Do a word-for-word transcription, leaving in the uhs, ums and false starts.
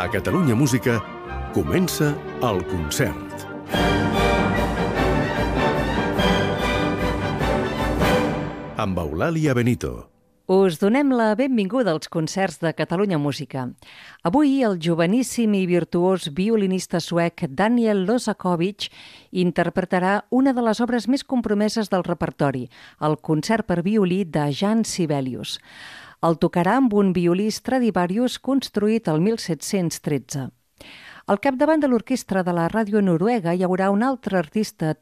A Catalunya Música comença el concert. Amb Eulàlia Benito. Us donem la benvinguda als concerts de Catalunya Música. Avui el joveníssim i virtuós violinista suec Daniel Losakovich interpretarà una de les obres més compromeses del repertori, el concert per violí de Jan Sibelius. El tocarà amb un violí Stradivarius construït el mil set-cents tretze. Al capdavant de l'orquestra de la ràdio noruega hi haurà un altre artista